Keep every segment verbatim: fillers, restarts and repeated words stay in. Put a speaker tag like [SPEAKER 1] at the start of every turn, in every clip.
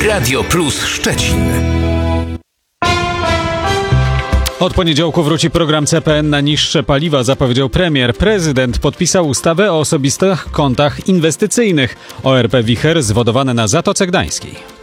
[SPEAKER 1] Radio Plus Szczecin.
[SPEAKER 2] Od poniedziałku wróci program C P N na niższe paliwa, zapowiedział premier. Prezydent podpisał ustawę o osobistych kontach inwestycyjnych. O R P Wicher zwodowane na Zatoce Gdańskiej.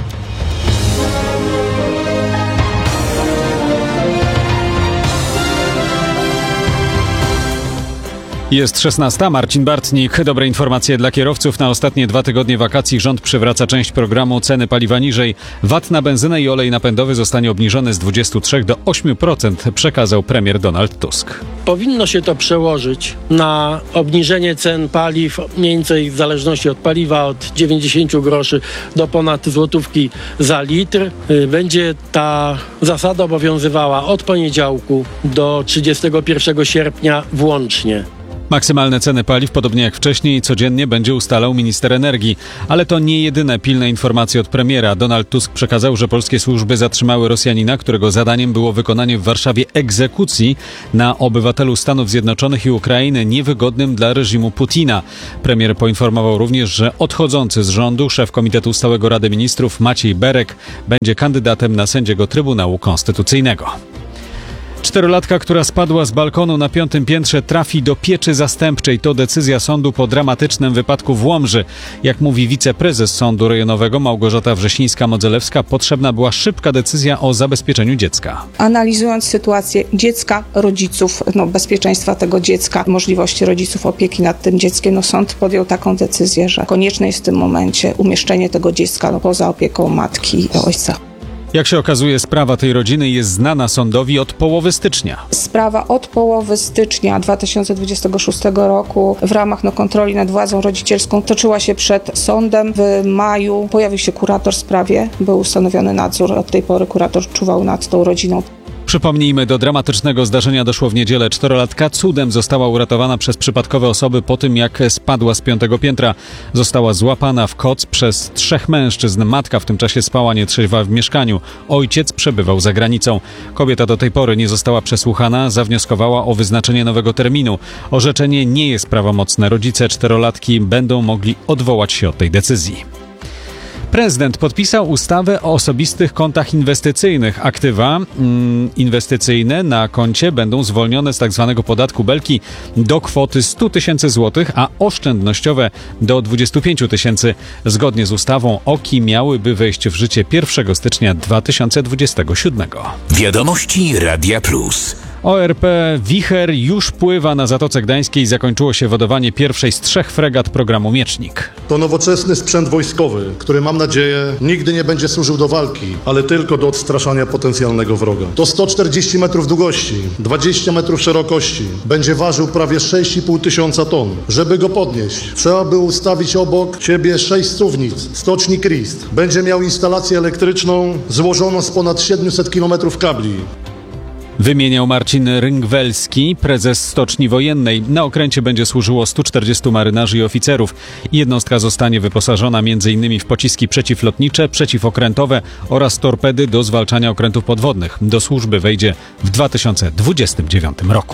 [SPEAKER 2] Jest szesnasta. Marcin Bartnik. Dobre informacje dla kierowców. Na ostatnie dwa tygodnie wakacji rząd przywraca część programu Ceny paliwa niżej. V A T na benzynę i olej napędowy zostanie obniżony z dwudziestu trzech do ośmiu procent, przekazał premier Donald Tusk.
[SPEAKER 3] Powinno się to przełożyć na obniżenie cen paliw, mniej więcej w zależności od paliwa od dziewięćdziesięciu groszy do ponad złotówki za litr. Będzie ta zasada obowiązywała od poniedziałku do trzydziestego pierwszego sierpnia włącznie.
[SPEAKER 2] Maksymalne ceny paliw, podobnie jak wcześniej, codziennie będzie ustalał minister energii. Ale to nie jedyne pilne informacje od premiera. Donald Tusk przekazał, że polskie służby zatrzymały Rosjanina, którego zadaniem było wykonanie w Warszawie egzekucji na obywatelu Stanów Zjednoczonych i Ukrainy niewygodnym dla reżimu Putina. Premier poinformował również, że odchodzący z rządu szef Komitetu Stałego Rady Ministrów Maciej Berek będzie kandydatem na sędziego Trybunału Konstytucyjnego. Czterolatka, która spadła z balkonu na piątym piętrze, trafi do pieczy zastępczej. To decyzja sądu po dramatycznym wypadku w Łomży. Jak mówi wiceprezes Sądu Rejonowego Małgorzata Wrzesińska-Modzelewska, potrzebna była szybka decyzja o zabezpieczeniu dziecka.
[SPEAKER 4] Analizując sytuację dziecka, rodziców, no, bezpieczeństwa tego dziecka, możliwości rodziców opieki nad tym dzieckiem, no, sąd podjął taką decyzję, że konieczne jest w tym momencie umieszczenie tego dziecka no, poza opieką matki i ojca.
[SPEAKER 2] Jak się okazuje, sprawa tej rodziny jest znana sądowi od połowy stycznia.
[SPEAKER 4] Sprawa od połowy stycznia dwa tysiące dwudziestego szóstego roku w ramach no, kontroli nad władzą rodzicielską toczyła się przed sądem. W maju pojawił się kurator w sprawie, był ustanowiony nadzór. Od tej pory kurator czuwał nad tą rodziną.
[SPEAKER 2] Przypomnijmy, do dramatycznego zdarzenia doszło w niedzielę. Czterolatka cudem została uratowana przez przypadkowe osoby po tym, jak spadła z piątego piętra. Została złapana w koc przez trzech mężczyzn. Matka w tym czasie spała nietrzeźwa w mieszkaniu. Ojciec przebywał za granicą. Kobieta do tej pory nie została przesłuchana. Zawnioskowała o wyznaczenie nowego terminu. Orzeczenie nie jest prawomocne. Rodzice czterolatki będą mogli odwołać się od tej decyzji. Prezydent podpisał ustawę o osobistych kontach inwestycyjnych. Aktywa mm, inwestycyjne na koncie będą zwolnione z tzw. podatku Belki do kwoty stu tysięcy złotych, a oszczędnościowe do dwudziestu pięciu tysięcy. Zgodnie z ustawą O K I miałyby wejść w życie pierwszego stycznia dwa tysiące dwudziestego siódmego.
[SPEAKER 1] Wiadomości Radia Plus.
[SPEAKER 2] O R P Wicher już pływa na Zatoce Gdańskiej. Zakończyło się wodowanie pierwszej z trzech fregat programu Miecznik.
[SPEAKER 5] To nowoczesny sprzęt wojskowy, który mam nadzieję nigdy nie będzie służył do walki, ale tylko do odstraszania potencjalnego wroga. To sto czterdzieści metrów długości, dwadzieścia metrów szerokości. Będzie ważył prawie sześć i pół tysiąca ton. Żeby go podnieść, trzeba by ustawić obok siebie sześć suwnic, stoczni Christ. Będzie miał instalację elektryczną złożoną z ponad siedmiuset kilometrów kabli.
[SPEAKER 2] Wymieniał Marcin Ryngwelski, prezes Stoczni Wojennej. Na okręcie będzie służyło stu czterdziestu marynarzy i oficerów. Jednostka zostanie wyposażona m.in. w pociski przeciwlotnicze, przeciwokrętowe oraz torpedy do zwalczania okrętów podwodnych. Do służby wejdzie w dwa tysiące dwudziestym dziewiątym roku.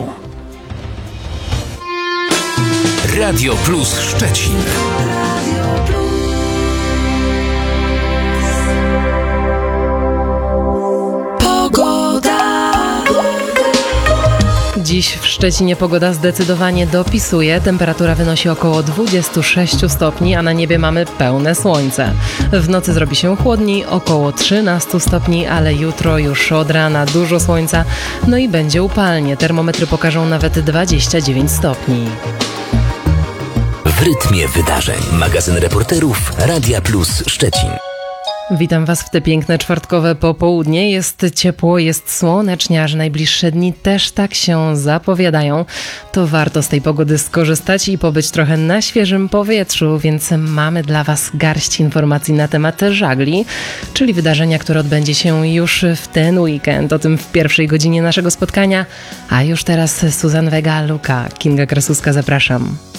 [SPEAKER 1] Radio Plus Szczecin.
[SPEAKER 6] Dziś w Szczecinie pogoda zdecydowanie dopisuje. Temperatura wynosi około dwudziestu sześciu stopni, a na niebie mamy pełne słońce. W nocy zrobi się chłodniej, około trzynastu stopni, ale jutro już od rana dużo słońca, no i będzie upalnie. Termometry pokażą nawet dwadzieścia dziewięć stopni.
[SPEAKER 1] W rytmie wydarzeń. Magazyn reporterów Radia Plus Szczecin.
[SPEAKER 6] Witam Was w te piękne czwartkowe popołudnie. Jest ciepło, jest słonecznie, aż najbliższe dni też tak się zapowiadają. To warto z tej pogody skorzystać i pobyć trochę na świeżym powietrzu, więc mamy dla Was garść informacji na temat żagli, czyli wydarzenia, które odbędzie się już w ten weekend. O tym w pierwszej godzinie naszego spotkania. A już teraz Suzan Vega, Luka, Kinga Krasuska, zapraszam.